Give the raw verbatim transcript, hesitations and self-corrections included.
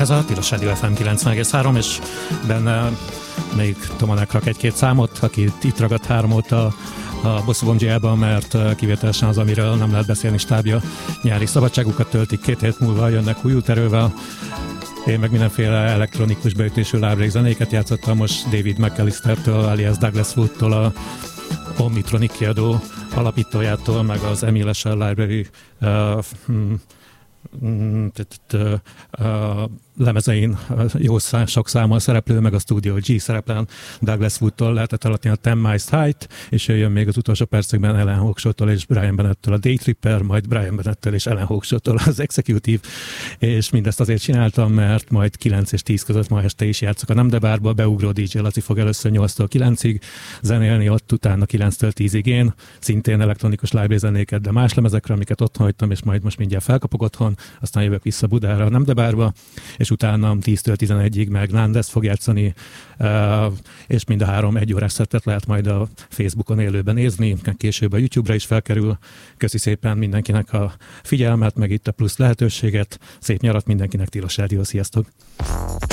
Ez a Tilos Rádió ef em kilencven egész három, és benne még Tomanek rak egy-két számot, aki itt ragadt három óta a Bosszúbomdzsiában, mert kivételesen az, amiről nem lehet beszélni, stábja nyári szabadságukat töltik, két hét múlva jönnek új erővel. Én meg mindenféle elektronikus beütésű lábrék zenéket játszottam, most David McAllistertől, alias Douglas Woodtól, a Omnitronic kiadó alapítójától, meg az Emile Escher Library uh, a lemezein jó szám, sok számmal szereplő, meg a Studio G szereplen Douglas Woodtól lehetett alatni a Ten Miles Height, és jön még az utolsó percekben Ellen Hawkshaw-tól és Brian Bennettől a Daytripper, majd Brian Bennettől és Ellen Hawkshaw-tól az Executive, és mindezt azért csináltam, mert majd kilenc és tíz között ma este is játszok a Nem de Bárba, beugró dé dzsé Laci fog először nyolctól kilencig zenélni, ott utána kilenctől tízig én, szintén elektronikus live zenéket, de más lemezekre, amiket otthon hagytam, és majd most mindjárt felkapok otthon, aztán jövök vissza Budára a Nem de Bárba, és utána tíztől tizenegyig meg Nández fog játszani, és mind a három egy órás szettet lehet majd a Facebookon élőben nézni, később a YouTube-ra is felkerül. Köszi szépen mindenkinek a figyelmet, meg itt a plusz lehetőséget. Szép nyarat mindenkinek, Tilos Rádió, sziasztok!